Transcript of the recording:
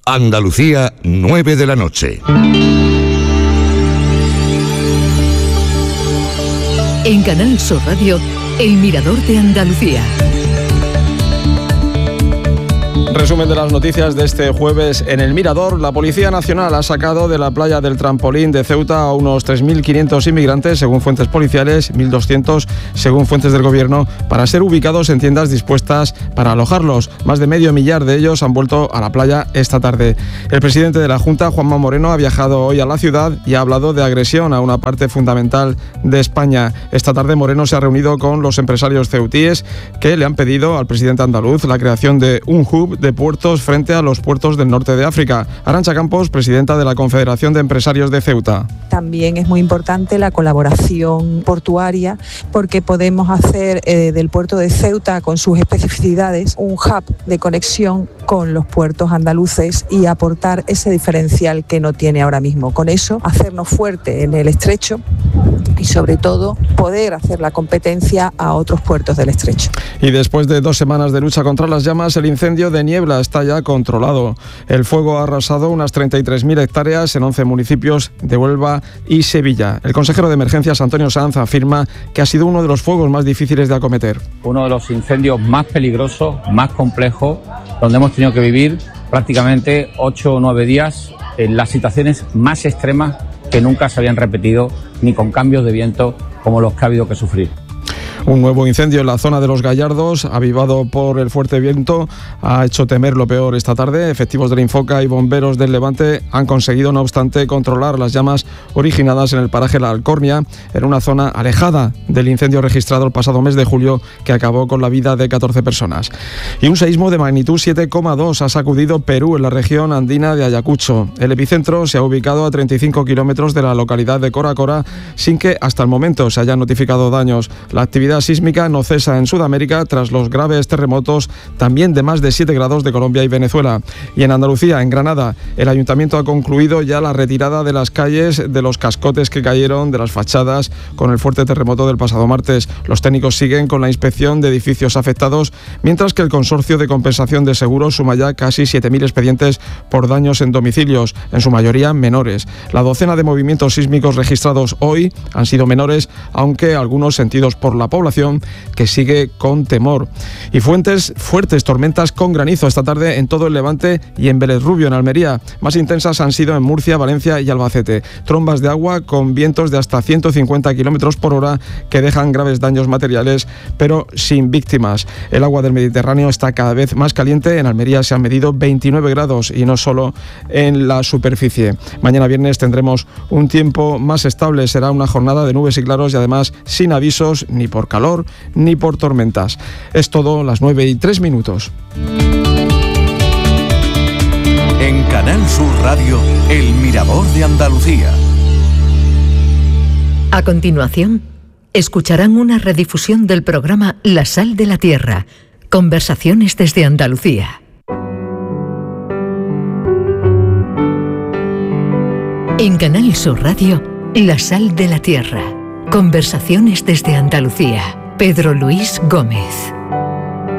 Andalucía, 9 de la noche. En Canal Sur Radio, El Mirador de Andalucía. Resumen de las noticias de este jueves en El Mirador. La Policía Nacional ha sacado de la playa del Trampolín de Ceuta a unos 3.500 inmigrantes, según fuentes policiales, 1.200 según fuentes del gobierno, para ser ubicados en tiendas dispuestas para alojarlos. Más de medio millar de ellos han vuelto a la playa esta tarde. El presidente de la Junta, Juanma Moreno, ha viajado hoy a la ciudad y ha hablado de agresión a una parte fundamental de España. Esta tarde Moreno se ha reunido con los empresarios ceutíes que le han pedido al presidente andaluz la creación de un hub de puertos frente a los puertos del norte de África. Arantxa Campos, presidenta de la Confederación de Empresarios de Ceuta. También es muy importante la colaboración portuaria, porque podemos hacer del puerto de Ceuta, con sus especificidades, un hub de conexión con los puertos andaluces y aportar ese diferencial que no tiene ahora mismo. Con eso, hacernos fuerte en el estrecho y, sobre todo, poder hacer la competencia a otros puertos del estrecho. Y después de 2 semanas de lucha contra las llamas, el incendio de Niebla está ya controlado. El fuego ha arrasado unas 33.000 hectáreas en 11 municipios de Huelva y Sevilla. El consejero de Emergencias, Antonio Sanz, afirma que ha sido uno de los fuegos más difíciles de acometer. Uno de los incendios más peligrosos, más complejos, donde hemos tenido que vivir prácticamente 8 o 9 días en las situaciones más extremas que nunca se habían repetido, ni con cambios de viento como los que ha habido que sufrir. Un nuevo incendio en la zona de Los Gallardos, avivado por el fuerte viento, ha hecho temer lo peor esta tarde. Efectivos del Infoca y bomberos del Levante han conseguido, no obstante, controlar las llamas originadas en el paraje La Alcornia, en una zona alejada del incendio registrado el pasado mes de julio, que acabó con la vida de 14 personas. Y un seísmo de magnitud 7,2 ha sacudido Perú, en la región andina de Ayacucho. El epicentro se ha ubicado a 35 kilómetros de la localidad de Cora Cora, sin que hasta el momento se hayan notificado daños. La actividad sísmica no cesa en Sudamérica tras los graves terremotos, también de más de 7 grados, de Colombia y Venezuela. Y en Andalucía, en Granada, el ayuntamiento ha concluido ya la retirada de las calles de los cascotes que cayeron de las fachadas con el fuerte terremoto del pasado martes. Los técnicos siguen con la inspección de edificios afectados, mientras que el Consorcio de Compensación de Seguros suma ya casi 7.000 expedientes por daños en domicilios, en su mayoría menores. La docena de movimientos sísmicos registrados hoy han sido menores, aunque algunos sentidos por la población, que sigue con temor. Y fuertes tormentas con granizo esta tarde en todo el Levante y en Vélez Rubio, en Almería. Más intensas han sido en Murcia, Valencia y Albacete. Trombas de agua con vientos de hasta 150 kilómetros por hora que dejan graves daños materiales, pero sin víctimas. El agua del Mediterráneo está cada vez más caliente. En Almería se han medido 29 grados y no solo en la superficie. Mañana viernes tendremos un tiempo más estable. Será una jornada de nubes y claros y además sin avisos ni por calor ni por tormentas. Es todo, las 9:03. En Canal Sur Radio, El Mirador de Andalucía. A continuación, escucharán una redifusión del programa La Sal de la Tierra, conversaciones desde Andalucía. En Canal Sur Radio, La Sal de la Tierra, conversaciones desde Andalucía. Pedro Luis Gómez.